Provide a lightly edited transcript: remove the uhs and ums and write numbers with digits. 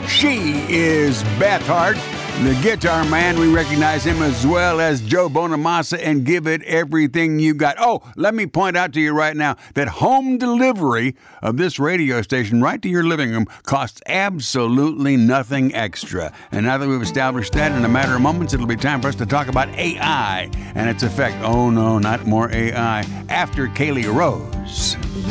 She is Beth Hart, the guitar man. We recognize him as well as Joe Bonamassa and Give It Everything You Got. Oh, let me point out to you right now that home delivery of this radio station right to your living room costs absolutely nothing extra. And now that we've established that, in a matter of moments, it'll be time for us to talk about AI and its effect. Oh no, not more AI. After Kaylee Rose.